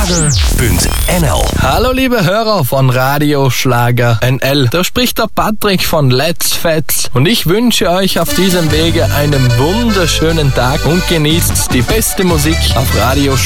radioschlager.nl. Hallo liebe Hörer von Radio Schlager NL, da spricht der Patrick von Let's Fets und ich wünsche euch auf diesem Wege einen wunderschönen Tag und genießt die beste Musik auf Radio Schlager.